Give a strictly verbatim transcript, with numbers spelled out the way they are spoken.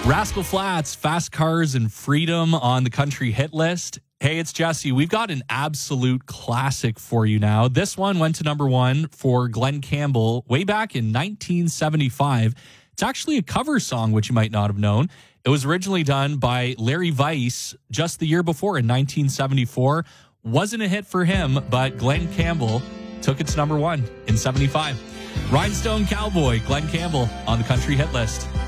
Rascal Flatts, Fast Cars and Freedom on the country hit list. Hey, it's Jesse. We've got an absolute classic for you now. This one went to number one for Glenn Campbell way back in nineteen seventy-five. It's actually a cover song, which you might not have known. It was originally done by Larry Weiss just the year before in nineteen seventy-four. Wasn't a hit for him, but Glenn Campbell took its number one in seventy-five. Rhinestone Cowboy, Glenn Campbell on the country hit list.